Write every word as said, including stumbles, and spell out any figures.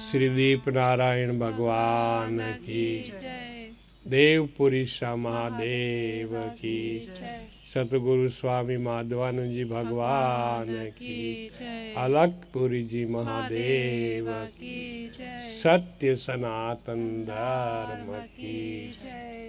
श्री दीप नारायण भगवान की, देवपुरी सा महादेव की, सतगुरु स्वामी माधवानंद जी भगवान की, अलखपुरी जी महादेव की, सत्य सनातन धर्म की।